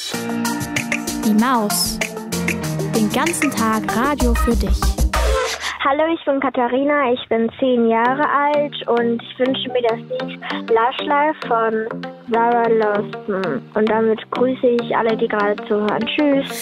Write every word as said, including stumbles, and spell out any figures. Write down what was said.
Die Maus. Den ganzen Tag Radio für dich. Hallo, ich bin Katharina, ich bin zehn Jahre alt und ich wünsche mir das Lied Lush Life von Sarah Lawson. Und damit grüße ich alle, die gerade zuhören. Tschüss.